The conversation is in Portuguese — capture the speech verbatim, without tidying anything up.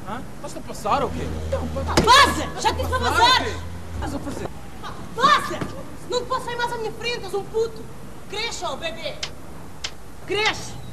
Hã? Estás a passar ou quê? Então, Vaza! Já te disse para vazar! Estás a fazer? Vaza! Não te posso sair mais à minha frente, és um puto! Cresce, ó, bebê! Cresce!